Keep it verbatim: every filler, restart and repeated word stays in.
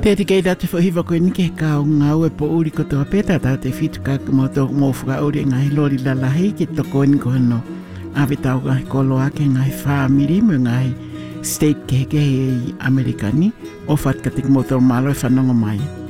Te te kei date fo hiva koe nike ka o ngā ue po uri kotoa peta ta te fitu ka mo tō mō whaka uri ngai lori lalahi ki toko niko hano. Awe tau ngai kolo ake ngai whaamiri mo ngai state ke ke hei Amerikani o what ka te mo tō malo e whanonga mai.